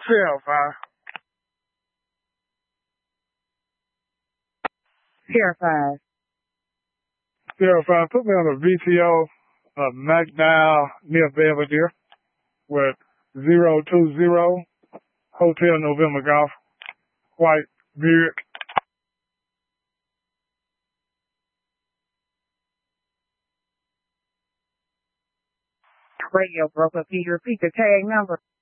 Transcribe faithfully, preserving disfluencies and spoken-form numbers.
Sierra five. Sierra five. Sierra five, put me on a V T O of McDowell near Belvedere with zero two zero Hotel November Golf, White Buick. Radio broke up. Can you repeat the tag number?